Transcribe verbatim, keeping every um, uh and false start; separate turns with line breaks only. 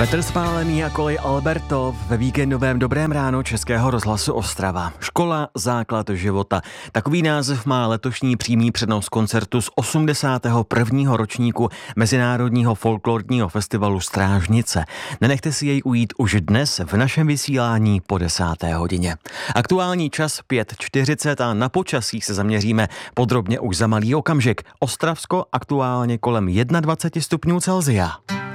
Petr Spálený a Kolej Albertov ve víkendovém Dobrém ráno Českého rozhlasu Ostrava. Škola základ života. Takový název má letošní přímý přenos koncertu z osmdesátého prvního ročníku Mezinárodního folklorního festivalu Strážnice. Nenechte si jej ujít už dnes v našem vysílání po desáté hodině. Aktuální čas pět čtyřicet a na počasí se zaměříme podrobně už za malý okamžik. Ostravsko aktuálně kolem dvacet jedna stupňů Celsia.